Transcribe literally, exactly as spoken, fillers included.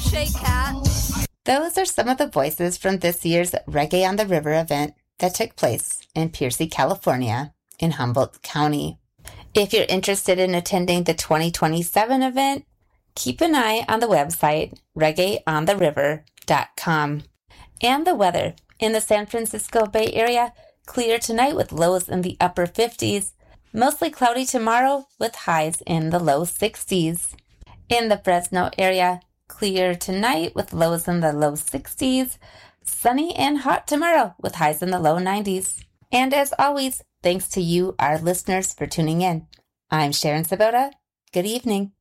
Shay Cat. Those are some of the voices from this year's Reggae on the River event that took place in Piercy, California, in Humboldt County. If you're interested in attending the twenty twenty-seven event, keep an eye on the website reggae on the river dot com. And the weather in the San Francisco Bay Area, clear tonight with lows in the upper fifties, mostly cloudy tomorrow with highs in the low sixties. In the Fresno area, clear tonight with lows in the low sixties, sunny and hot tomorrow with highs in the low nineties. And as always, thanks to you, our listeners, for tuning in. I'm Sharon Sabota. Good evening.